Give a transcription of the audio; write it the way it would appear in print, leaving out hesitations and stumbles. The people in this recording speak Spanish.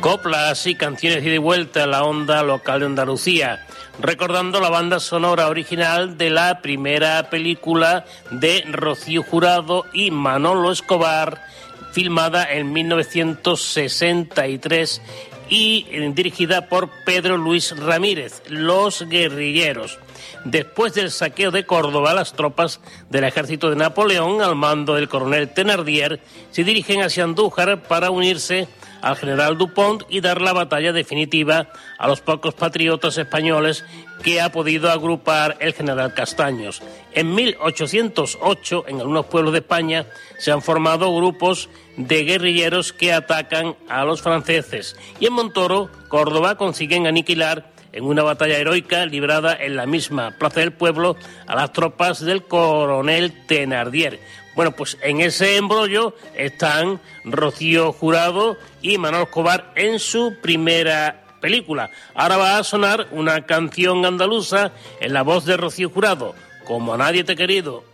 Coplas y canciones de vuelta a la onda local de Andalucía, recordando la banda sonora original de la primera película de Rocío Jurado y Manolo Escobar, filmada en 1963 y dirigida por Pedro Luis Ramírez, Los Guerrilleros. Después del saqueo de Córdoba, las tropas del ejército de Napoleón, al mando del coronel Thénardier, se dirigen hacia Andújar para unirse al general Dupont y dar la batalla definitiva a los pocos patriotas españoles que ha podido agrupar el general Castaños. En 1808, en algunos pueblos de España, se han formado grupos de guerrilleros que atacan a los franceses. Y en Montoro, Córdoba, consiguen aniquilar en una batalla heroica librada en la misma plaza del pueblo a las tropas del coronel Thénardier. Bueno, pues en ese embrollo están Rocío Jurado y Manolo Escobar en su primera película. Ahora va a sonar una canción andaluza en la voz de Rocío Jurado, Como a nadie te he querido,